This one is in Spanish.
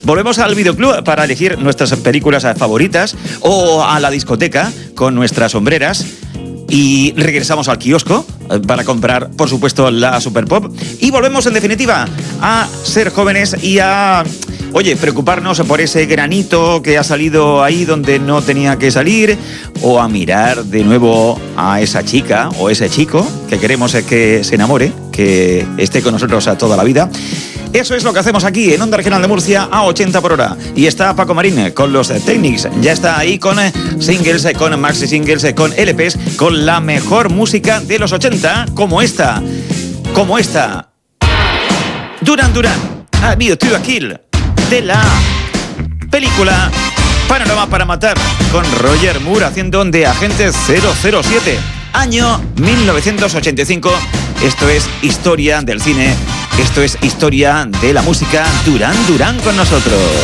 Volvemos al videoclub para elegir nuestras películas favoritas o a la discoteca con nuestras sombreras. Y regresamos al kiosco para comprar, por supuesto, la Super Pop. Y volvemos, en definitiva, a ser jóvenes y a, preocuparnos por ese granito que ha salido ahí donde no tenía que salir, o a mirar de nuevo a esa chica o ese chico que queremos que se enamore, que esté con nosotros a toda la vida. Eso es lo que hacemos aquí en Onda Regional de Murcia a 80 por hora. Y está Paco Marín con los Technics. Ya está ahí con singles, con maxi singles, con LPs, con la mejor música de los 80, como esta. Duran Duran, A View to a Kill, de la película Panorama para Matar, con Roger Moore haciendo de agente 007. Año 1985. Esto es historia del cine. Esto es historia de la música. Duran Duran con nosotros.